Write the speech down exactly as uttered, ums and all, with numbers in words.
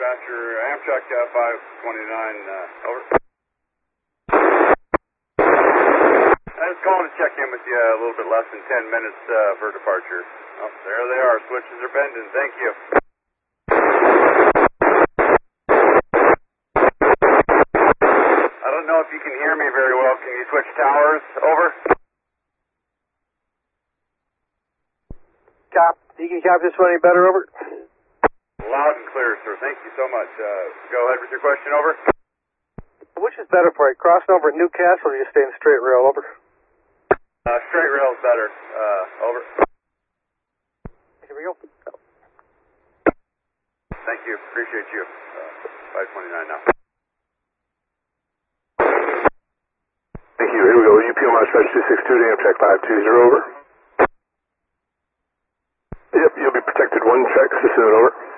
dispatcher, Amtrak uh, five twenty-nine, uh, over. I was calling to check in with you a little bit less than ten minutes uh, for departure. Oh, there they are. Switches are bending. Thank you. I don't know if you can hear me very well. Can you switch towers? Over. Cop. You can copy this one any better? Over. Loud and clear, sir. Thank you so much. Uh, go ahead with your question. Over. Which is better for you, crossing over at Newcastle or just staying straight rail? Over. Uh, straight rail is better. Uh, over. Here we go. Thank you. Appreciate you. Uh, five twenty-nine now. Thank you. Here we go. U P M dispatch two six two to Amtrak five two zero, over. Yep, you'll be protected one check, Sassoon, over.